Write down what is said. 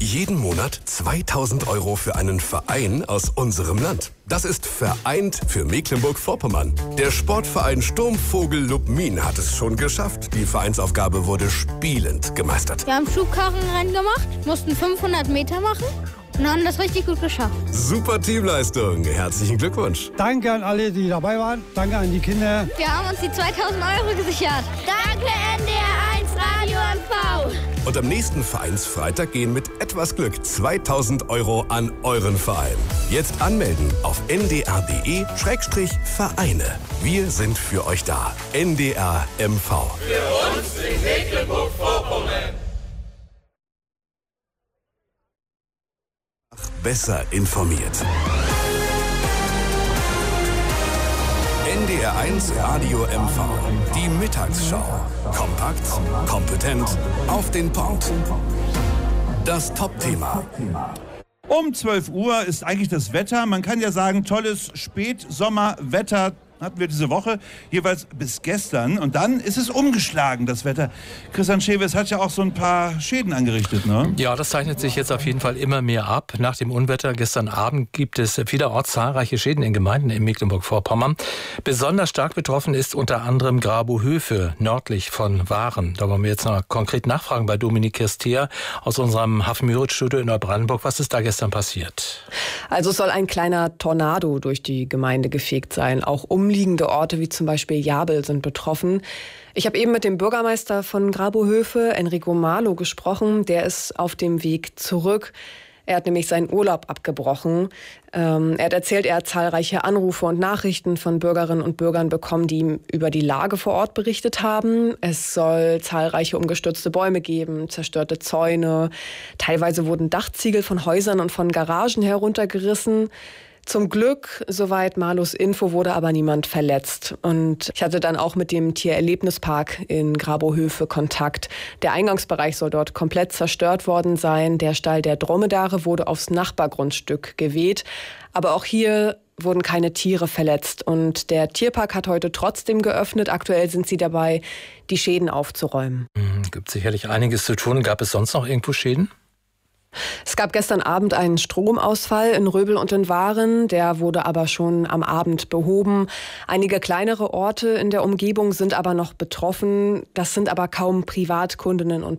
Jeden Monat 2.000 € für einen Verein aus unserem Land. Das ist vereint für Mecklenburg-Vorpommern. Der Sportverein Sturmvogel Lubmin hat es schon geschafft. Die Vereinsaufgabe wurde spielend gemeistert. Wir haben Schubkarrenrennen gemacht, mussten 500 Meter machen und haben das richtig gut geschafft. Super Teamleistung. Herzlichen Glückwunsch. Danke an alle, die dabei waren. Danke an die Kinder. Wir haben uns die 2.000 € gesichert. Danke NDR1 Radio MV. Und am nächsten Vereinsfreitag gehen mit etwas Glück 2.000 € an euren Verein. Jetzt anmelden auf ndr.de/Vereine. Wir sind für euch da. NDR MV. Für uns in Mecklenburg-Vorpommern. Besser informiert. NDR1 Radio MV. Die Mittagsschau. Kompakt, kompetent, auf den Punkt. Das Top-Thema. Um 12 Uhr ist eigentlich das Wetter. Man kann ja sagen, tolles Spätsommerwetter hatten wir diese Woche, jeweils bis gestern. Und dann ist es umgeschlagen, das Wetter. Christian Schewe, es hat ja auch so ein paar Schäden angerichtet, ne? Ja, das zeichnet sich jetzt auf jeden Fall immer mehr ab. Nach dem Unwetter gestern Abend gibt es vielerorts zahlreiche Schäden in Gemeinden in Mecklenburg-Vorpommern. Besonders stark betroffen ist unter anderem Grabohöfe, nördlich von Waren. Da wollen wir jetzt noch konkret nachfragen bei Dominik Kirstea aus unserem Hafen-Müritz-Studio in Neubrandenburg. Was ist da gestern passiert? Also es soll ein kleiner Tornado durch die Gemeinde gefegt sein. Auch umliegende Orte wie zum Beispiel Jabel sind betroffen. Ich habe eben mit dem Bürgermeister von Grabohöfe, Enrico Marlow, gesprochen. Der ist auf dem Weg zurück. Er hat nämlich seinen Urlaub abgebrochen. Er hat erzählt, er hat zahlreiche Anrufe und Nachrichten von Bürgerinnen und Bürgern bekommen, die ihm über die Lage vor Ort berichtet haben. Es soll zahlreiche umgestürzte Bäume geben, zerstörte Zäune. Teilweise wurden Dachziegel von Häusern und von Garagen heruntergerissen. Zum Glück, soweit Marlows Info, wurde aber niemand verletzt. Und ich hatte dann auch mit dem Tiererlebnispark in Grabohöfe Kontakt. Der Eingangsbereich soll dort komplett zerstört worden sein. Der Stall der Dromedare wurde aufs Nachbargrundstück geweht. Aber auch hier wurden keine Tiere verletzt. Und der Tierpark hat heute trotzdem geöffnet. Aktuell sind sie dabei, die Schäden aufzuräumen. Gibt sicherlich einiges zu tun. Gab es sonst noch irgendwo Schäden? Es gab gestern Abend einen Stromausfall in Röbel und in Waren. Der wurde aber schon am Abend behoben. Einige kleinere Orte in der Umgebung sind aber noch betroffen. Das sind aber kaum Privatkundinnen und